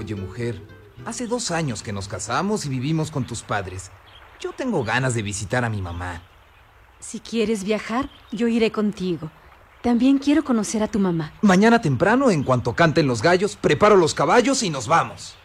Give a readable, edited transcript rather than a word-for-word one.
Oye, mujer, hace 2 años que nos casamos y vivimos con tus padres. Yo tengo ganas de visitar a mi mamá. Si quieres viajar, yo iré contigo. También quiero conocer a tu mamá. Mañana temprano, en cuanto canten los gallos, preparo los caballos y nos vamos.